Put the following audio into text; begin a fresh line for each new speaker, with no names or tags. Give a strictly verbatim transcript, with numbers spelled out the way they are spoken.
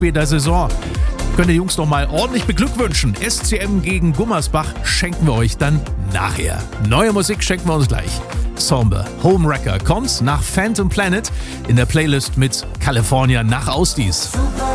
der Saison. Könnt ihr Jungs noch mal ordentlich beglückwünschen. S C M gegen Gummersbach schenken wir euch dann nachher. Neue Musik schenken wir uns gleich. Sombre Homewrecker kommt nach Phantom Planet in der Playlist mit California nach Ausdies.